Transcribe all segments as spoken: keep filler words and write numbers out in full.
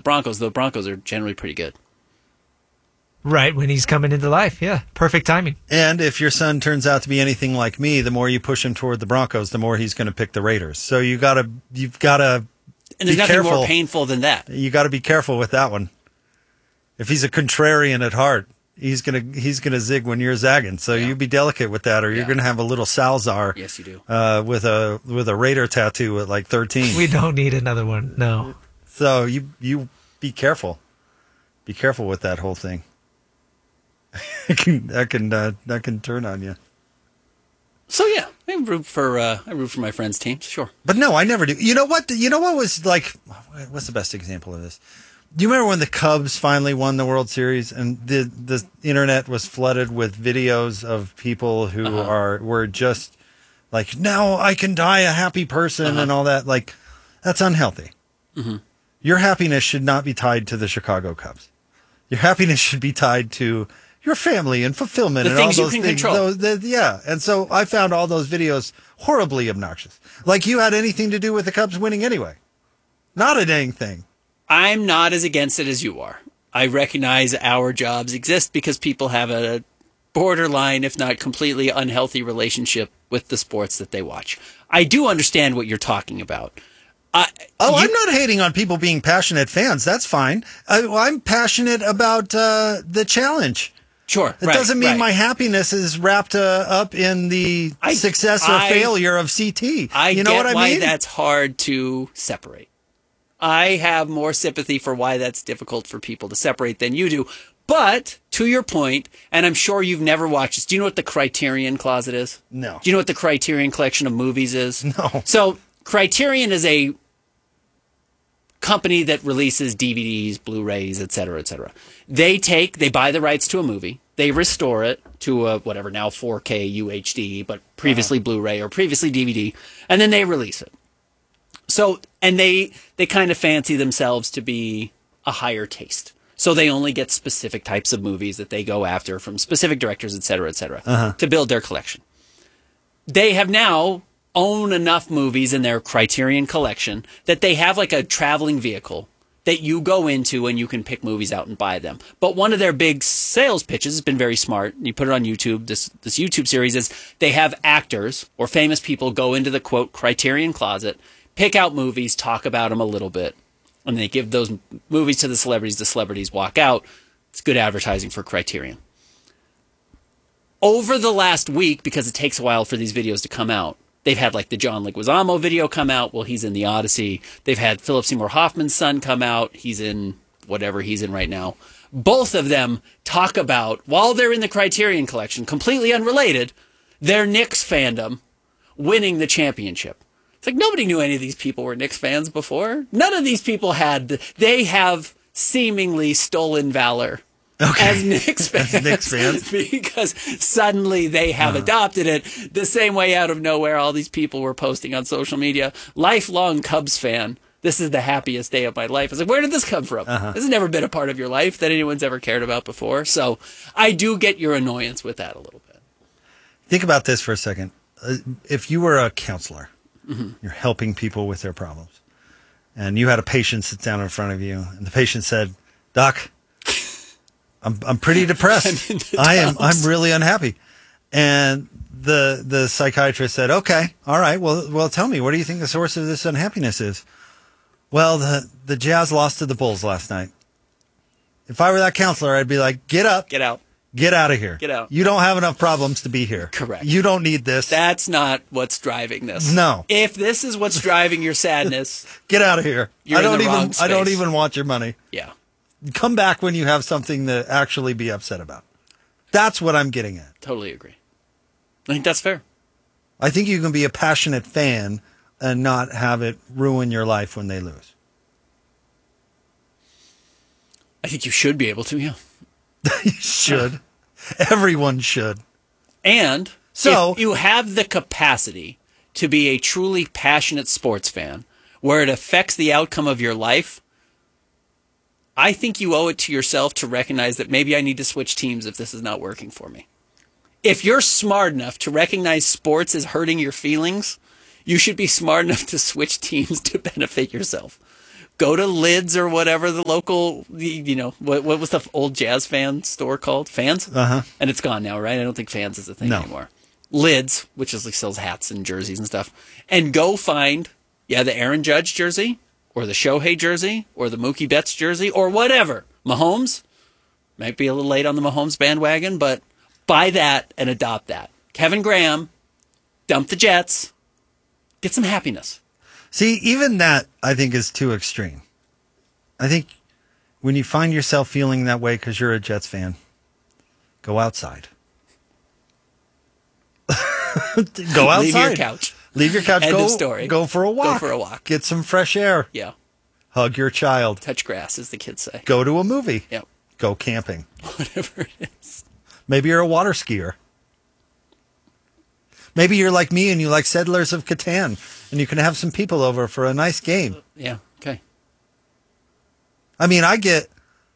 Broncos. The Broncos are generally pretty good. Right, when he's coming into life, yeah. Perfect timing. And if your son turns out to be anything like me, the more you push him toward the Broncos, the more he's going to pick the Raiders. So you gotta, you've got to And there's be nothing careful. more painful than that. You got to be careful with that one. If he's a contrarian at heart, he's gonna he's gonna zig when you're zagging. So Yeah. you be delicate with that, or you're Yeah. gonna have a little Salzar. Yes, you do. Uh, with a with a Raider tattoo at like thirteen. We don't need another one, no. So you you be careful. Be careful with that whole thing. that can that can, uh, that can turn on you. So yeah, I root for uh, I root for my friends' teams. Sure. But no, I never do. You know what? You know what was like? What's the best example of this? Do you remember when the Cubs finally won the World Series and the the internet was flooded with videos of people who Uh-huh. are were just like, now I can die a happy person Uh-huh. and all that? Like, that's unhealthy. Mm-hmm. Your happiness should not be tied to the Chicago Cubs. Your happiness should be tied to your family and fulfillment The and all things you those can things. control. Those, the, yeah. And so I found all those videos horribly obnoxious. Like you had anything to do with the Cubs winning anyway. Not a dang thing. I'm not as against it as you are. I recognize our jobs exist because people have a borderline, if not completely unhealthy relationship with the sports that they watch. I do understand what you're talking about. I, Oh, you- I'm not hating on people being passionate fans. That's fine. I, I'm passionate about uh, the challenge. Sure. It right, doesn't mean right. my happiness is wrapped uh, up in the I- success or I- failure of C T. I you know get what I why mean? that's hard to separate. I have more sympathy for why that's difficult for people to separate than you do. But to your point, and I'm sure you've never watched this. Do you know what the Criterion Closet is? No. Do you know what the Criterion Collection of Movies is? No. So Criterion is a company that releases D V Ds, Blu-rays, et cetera, et cetera. They take, they buy the rights to a movie, they restore it to a whatever, now four K U H D, but previously Blu-ray or previously D V D, and then they release it. So, and they they kind of fancy themselves to be a higher taste. So they only get specific types of movies that they go after from specific directors, et cetera, et cetera, Uh-huh. to build their collection. They have now own enough movies in their Criterion collection that they have like a traveling vehicle that you go into and you can pick movies out and buy them. But one of their big sales pitches has been very smart. You put it on YouTube. This this YouTube series is they have actors or famous people go into the quote Criterion Closet, pick out movies, talk about them a little bit, and they give those movies to the celebrities. The celebrities walk out. It's good advertising for Criterion. Over the last week, because it takes a while for these videos to come out, they've had like the John Leguizamo video come out. Well, he's in The Odyssey. They've had Philip Seymour Hoffman's son come out. He's in whatever he's in right now. Both of them talk about, while they're in the Criterion Collection, completely unrelated, their Knicks fandom winning the championship. It's like nobody knew any of these people were Knicks fans before. None of these people had, they have seemingly stolen valor. Okay. As Knicks fans, As Knicks fans. because suddenly they have adopted it the same way out of nowhere. All these people were posting on social media, lifelong Cubs fan. This is the happiest day of my life. It's like, where did this come from? Uh-huh. This has never been a part of your life that anyone's ever cared about before. So I do get your annoyance with that a little bit. Think about this for a second. Uh, if you were a counselor, Mm-hmm. you're helping people with their problems, and you had a patient sit down in front of you, and the patient said, "Doc, I'm I'm pretty depressed. I'm in the I am dumps." I'm really unhappy." And the the psychiatrist said, "Okay, all right. Well, well, tell me, what do you think the source of this unhappiness is?" Well, the the Jazz lost to the Bulls last night. If I were that counselor, I'd be like, "Get up, Get out. get out of here. Get out. You don't have enough problems to be here. Correct. You don't need this. That's not what's driving this. No. If this is what's driving your sadness, Get out of here. You're I in don't the even wrong I don't space. even want your money. yeah. Come back when you have something to actually be upset about. That's what I'm getting at. Totally agree. I think that's fair. I think you can be a passionate fan and not have it ruin your life when they lose. I think you should be able to, yeah. You should. Everyone should. And So- if you have the capacity to be a truly passionate sports fan where it affects the outcome of your life, I think you owe it to yourself to recognize that maybe I need to switch teams if this is not working for me. If you're smart enough to recognize sports is hurting your feelings, you should be smart enough to switch teams to benefit yourself. Go to Lids or whatever the local, you know, what what was the old jazz fan store called? Fans? Uh-huh. And it's gone now, right? I don't think Fans is a thing No. anymore. Lids, which is like sells hats and jerseys and stuff. And go find, yeah, the Aaron Judge jersey or the Shohei jersey or the Mookie Betts jersey or whatever. Mahomes, might be a little late on the Mahomes bandwagon, but buy that and adopt that. Kevin Graham, dump the Jets, get some happiness. See, even that, I think, is too extreme. I think when you find yourself feeling that way because you're a Jets fan, go outside. Go outside. Leave your couch. Leave your couch. End go, of story. Go for a walk. Go for a walk. Get some fresh air. Yeah. Hug your child. Touch grass, as the kids say. Go to a movie. Yep. Go camping. Whatever it is. Maybe you're a water skier. Maybe you're like me and you like Settlers of Catan and you can have some people over for a nice game. Yeah. Okay. I mean, I get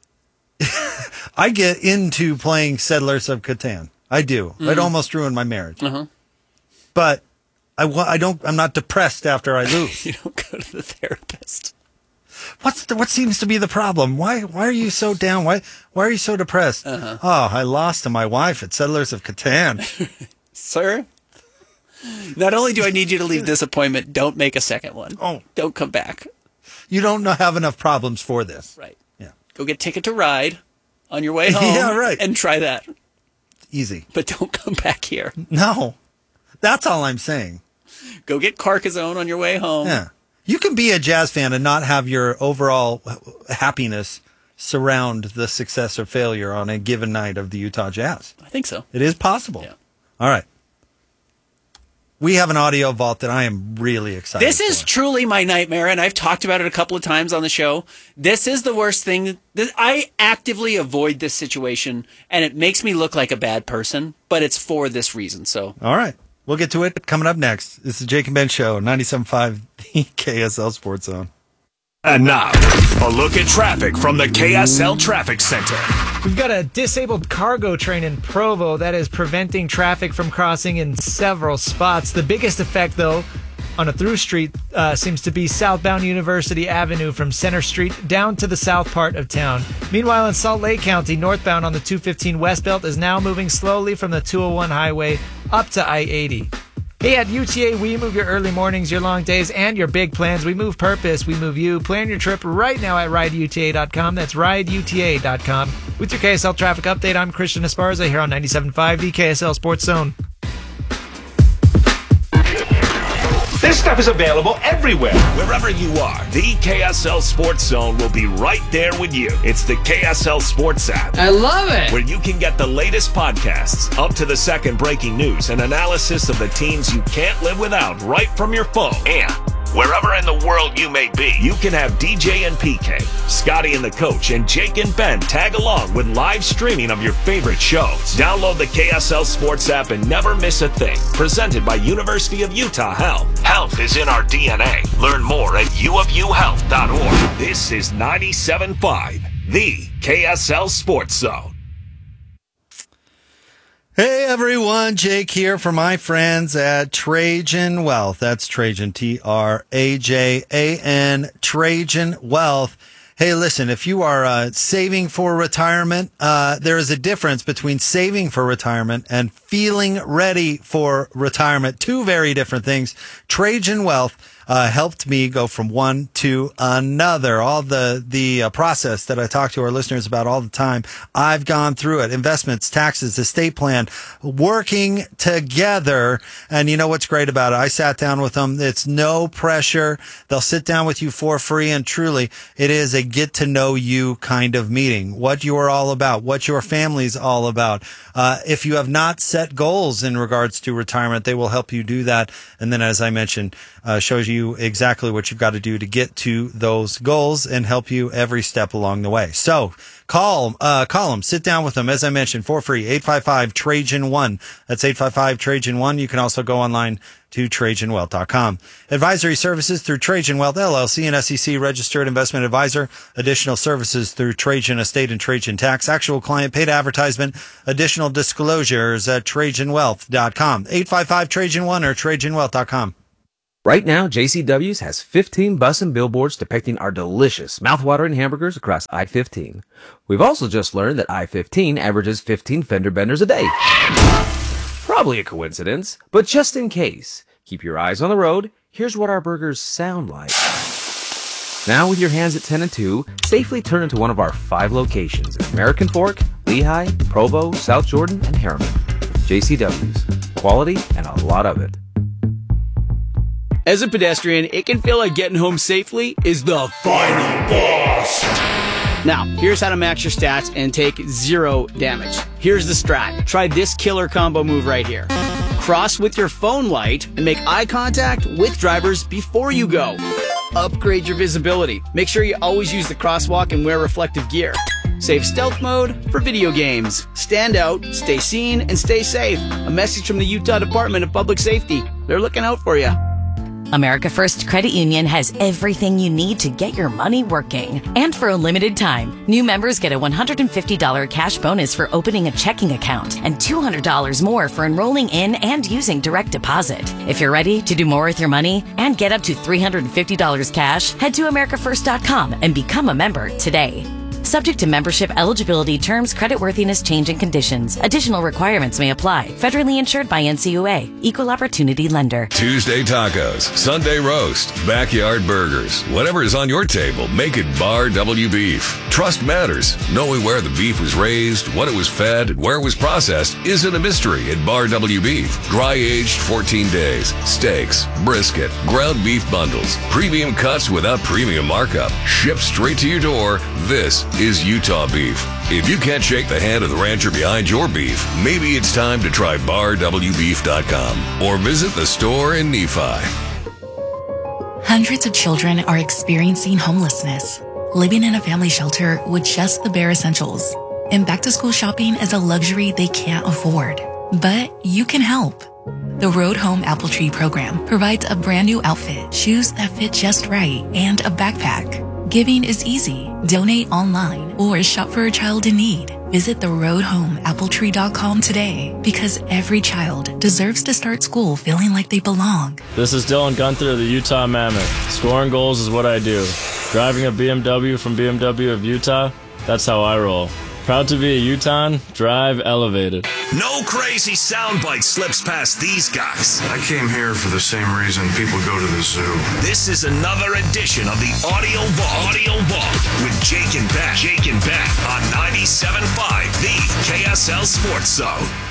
I get into playing Settlers of Catan. I do. Mm-hmm. It almost ruined my marriage. Uh-huh. But I, I don't I'm not depressed after I lose. You don't go to the therapist. What's the, what seems to be the problem? Why why are you so down? Why why are you so depressed? Uh-huh. Oh, I lost to my wife at Settlers of Catan. Sir, not only do I need you to leave disappointment, don't make a second one. Oh. Don't come back. You don't know, have enough problems for this. Right. Yeah. Go get Ticket to Ride on your way home. Yeah, right. And try that. Easy. But don't come back here. No. That's all I'm saying. Go get Carcassonne on your way home. Yeah. You can be a Jazz fan and not have your overall happiness surround the success or failure on a given night of the Utah Jazz. I think so. It is possible. Yeah. All right. We have an audio vault that I am really excited This is for. truly my nightmare, and I've talked about it a couple of times on the show. This is the worst thing. This- I actively avoid this situation, and it makes me look like a bad person, but it's for this reason. So, All right. We'll get to it coming up next. This is the Jake and Ben Show, ninety-seven point five, the K S L Sports Zone. And now, a look at traffic from the K S L Traffic Center. We've got a disabled cargo train in Provo that is preventing traffic from crossing in several spots. The biggest effect, though, on a through street uh, seems to be southbound University Avenue from Center Street down to the south part of town. Meanwhile, in Salt Lake County, northbound on the two fifteen West Belt is now moving slowly from the two oh one highway up to I eighty. Hey, at U T A, we move your early mornings, your long days, and your big plans. We move purpose. We move you. Plan your trip right now at ride U T A dot com. That's ride U T A dot com. With your K S L traffic update, I'm Christian Esparza here on ninety-seven point five, the K S L Sports Zone. This stuff is available everywhere. Wherever you are, the K S L Sports Zone will be right there with you. It's the K S L Sports app. I love it. Where you can get the latest podcasts, up to the second breaking news, and analysis of the teams you can't live without right from your phone. And wherever in the world you may be, you can have D J and P K, Scotty and the Coach, and Jake and Ben tag along with live streaming of your favorite shows. Download the K S L Sports app and never miss a thing. Presented by University of Utah Health. Health is in our D N A. Learn more at u of u health dot org. This is ninety-seven point five, the K S L Sports Zone. Hey everyone, Jake here for my friends at Trajan Wealth. That's Trajan, T R A J A N, Trajan Wealth. Hey, listen, if you are uh, saving for retirement, uh, there is a difference between saving for retirement and feeling ready for retirement. Two very different things. Trajan Wealth uh, helped me go from one to another. All the the uh, process that I talk to our listeners about all the time, I've gone through it. Investments, taxes, estate plan, working together. And you know what's great about it? I sat down with them. It's no pressure. They'll sit down with you for free. And truly, it is a get to know you kind of meeting. What you are all about, what your family's all about. Uh, if you have not set goals in regards to retirement, they will help you do that. And then, as I mentioned, uh, shows you exactly what you've got to do to get to those goals and help you every step along the way. So call, uh, call them, sit down with them. As I mentioned, for free, eight five five, Trajan one. That's eight five five, Trajan one. You can also go online to Trajan Wealth dot com. Advisory services through Trajan Wealth, L L C, an S E C registered investment advisor. Additional services through Trajan Estate and Trajan Tax. Actual client paid advertisement. Additional disclosures at Trajan Wealth dot com. eight five five, Trajan one or Trajan Wealth dot com. Right now, J C W's has fifteen bus and billboards depicting our delicious, mouthwatering hamburgers across I fifteen. We've also just learned that I fifteen averages fifteen fender benders a day. Probably a coincidence, but just in case, keep your eyes on the road. Here's what our burgers sound like. Now with your hands at ten and two, safely turn into one of our five locations in American Fork, Lehigh, Provo, South Jordan, and Harriman. J C W's. Quality and a lot of it. As a pedestrian, it can feel like getting home safely is the final boss. Now, here's how to max your stats and take zero damage. Here's the strat. Try this killer combo move right here. Cross with your phone light and make eye contact with drivers before you go. Upgrade your visibility. Make sure you always use the crosswalk and wear reflective gear. Save stealth mode for video games. Stand out, stay seen, and stay safe. A message from the Utah Department of Public Safety. They're looking out for you. America First Credit Union has everything you need to get your money working. And for a limited time, new members get a one hundred fifty dollars cash bonus for opening a checking account and two hundred dollars more for enrolling in and using direct deposit. If you're ready to do more with your money and get up to three hundred fifty dollars cash, head to america first dot com and become a member today. Subject to membership eligibility, terms, creditworthiness, change, and conditions. Additional requirements may apply. Federally insured by N C U A. Equal Opportunity Lender. Tuesday tacos, Sunday roast, backyard burgers. Whatever is on your table, make it Bar W Beef. Trust matters. Knowing where the beef was raised, what it was fed, and where it was processed isn't a mystery at Bar W Beef. Dry aged fourteen days. Steaks, brisket, ground beef bundles, premium cuts without premium markup. Shipped straight to your door. This is Utah beef. If you can't shake the hand of the rancher behind your beef, maybe it's time to try bar w beef dot com or visit the store in Nephi. Hundreds of children are experiencing homelessness, living in a family shelter with just the bare essentials. And back-to-school shopping is a luxury they can't afford. But you can help. The Road Home Apple Tree program provides a brand new outfit, shoes that fit just right, and a backpack. Giving is easy. Donate online or shop for a child in need. Visit the road home apple tree dot com today because every child deserves to start school feeling like they belong. This is Dylan Gunther of the Utah Mammoth. Scoring goals is what I do. Driving a B M W from B M W of Utah, that's how I roll. Proud to be a Utahn, drive elevated. No crazy soundbite slips past these guys. I came here for the same reason people go to the zoo. This is another edition of the Audio Vault. Audio Vault with Jake and Ben. Jake and Ben on ninety-seven point five, the K S L Sports Zone.